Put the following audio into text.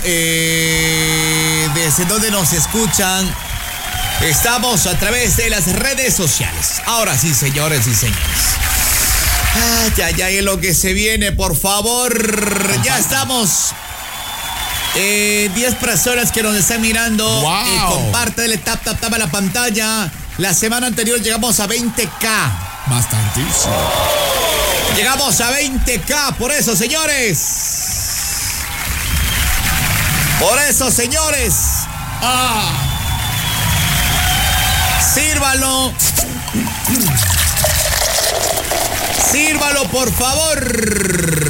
desde donde nos escuchan. Estamos a través de las redes sociales. Ahora sí, señores y señores. Ya es lo que se viene, por favor. Ya estamos. 10 personas que nos están mirando. Wow. Compártele, tap a la pantalla. La semana anterior llegamos a 20K. Bastantísimo. Llegamos a 20K. Por eso, señores. Sírvalo. Sírvalo, por favor.